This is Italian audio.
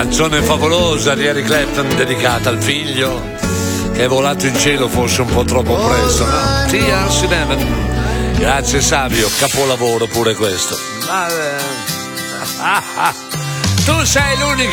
Canzone favolosa di Eric Clapton dedicata al figlio che è volato in cielo forse un po' troppo presto, no? Tears in Heaven. Grazie Savio, capolavoro pure questo. Tu sei l'unica